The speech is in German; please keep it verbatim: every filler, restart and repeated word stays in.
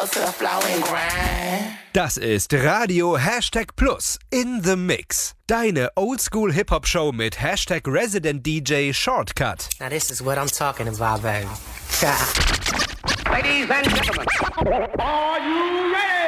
Butterfly and grind. Das ist Radio Hashtag Plus in the Mix. Deine Oldschool-Hip-Hop-Show mit Hashtag Resident D J Shortcut. Now this is what I'm talking about, baby. Ladies and gentlemen, are you ready?